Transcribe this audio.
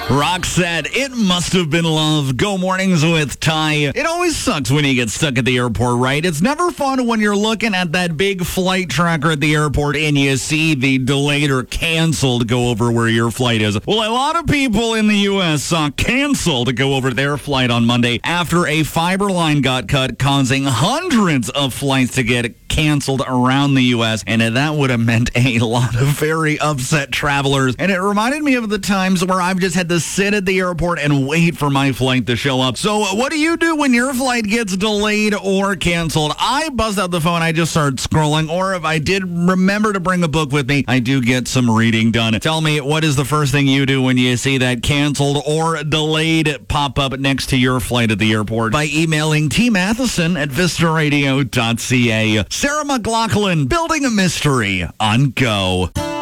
Roxette, It Must Have Been Love. Go mornings with Ty. It always sucks when you get stuck at the airport, right? It's never fun when you're looking at that big flight tracker at the airport and you see the delayed or canceled go over where your flight is. Well, a lot of people in the U.S. saw canceled to go over their flight on Monday after a fiber line got cut, causing hundreds of flights to get canceled around the U.S., and that would have meant a lot of very upset travelers. And it reminded me of the times where I've just had to sit at the airport and wait for my flight to show up. So what do you do when your flight gets delayed or canceled? I buzz out the phone, I just start scrolling, or if I did remember to bring a book with me, I do get some reading done. Tell me, what is the first thing you do when you see that canceled or delayed pop up next to your flight at the airport? By emailing tmatheson@vistaradio.ca. Sarah McLachlan, Building a Mystery on Go.